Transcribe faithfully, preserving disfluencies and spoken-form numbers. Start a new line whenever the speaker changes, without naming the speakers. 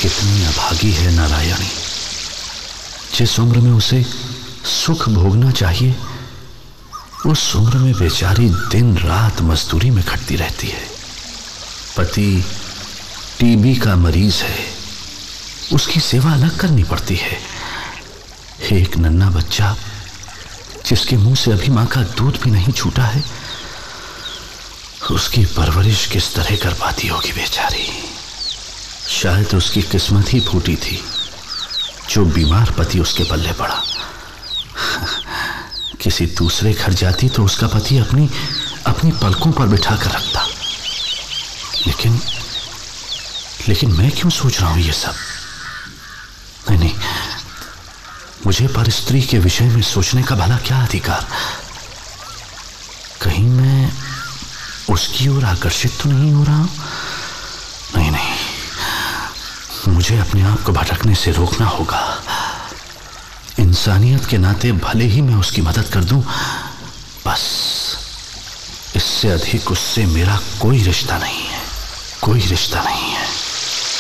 कितनी अभागी है नारायणी। जिस उम्र में उसे सुख भोगना चाहिए उस उम्र में बेचारी दिन रात मजदूरी में खटती रहती है। पति टीबी का मरीज है, उसकी सेवा अलग करनी पड़ती है। एक नन्हा बच्चा जिसके मुंह से अभी मां का दूध भी नहीं छूटा है, उसकी परवरिश किस तरह कर पाती होगी बेचारी। शायद उसकी किस्मत ही फूटी थी जो बीमार पति उसके पल्ले पड़ा। किसी दूसरे घर जाती तो उसका पति अपनी अपनी पलकों पर बिठा कर रखता। लेकिन लेकिन मैं क्यों सोच रहा हूं ये सब? नहीं नहीं, मुझे पर स्त्री के विषय में सोचने का भला क्या अधिकार? कहीं मैं उसकी ओर आकर्षित तो नहीं हो रहा? नहीं नहीं, मुझे अपने आप को भटकने से रोकना होगा। इंसानियत के नाते भले ही मैं उसकी मदद कर दूं, बस इससे अधिक उससे मेरा कोई रिश्ता नहीं है, कोई रिश्ता नहीं है।